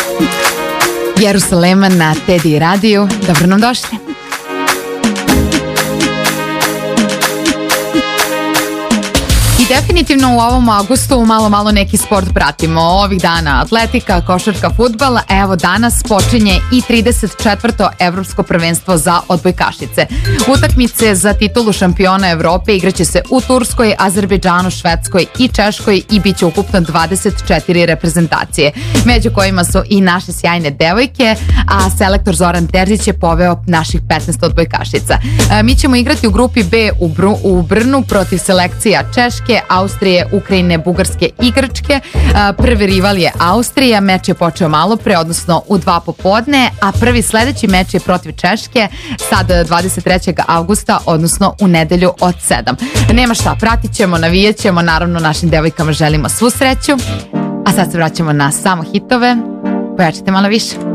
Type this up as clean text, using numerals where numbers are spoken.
Jerusalema na Teddy radiju. Dobro nam došli. I definitivno u ovom avgustu malo neki sport pratimo. Ovih dana atletika, košarka, fudbal. Evo danas počinje i 34. evropsko prvenstvo za odbojkašice. Utakmice za titulu šampiona Evrope igraće se u Turskoj, Azerbejdžanu, Švedskoj i Češkoj i bit će ukupno 24 reprezentacije, među kojima su i naše sjajne devojke, a selektor Zoran Terzić je poveo naših 15 odbojkašica. Mi ćemo igrati u grupi B u Brnu protiv selekcija Češke, Austrije, Ukrajine, Bugarske i Grčke. Prvi rival je Austrija, meč je počeo malo pre, odnosno u 2 popodne, a prvi sledeći meč je protiv Češke sad 23. avgusta, odnosno u nedelju od 7. Nema šta, pratit ćemo, navijat ćemo, naravno našim devojkama želimo svu sreću, a sad se vraćamo na samo hitove, pojačite malo više.